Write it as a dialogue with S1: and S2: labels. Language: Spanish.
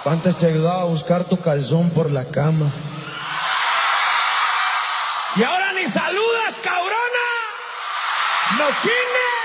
S1: Antes te ayudaba a buscar tu calzón por la cama. Y ahora ni saludas, cabrona. No chingues.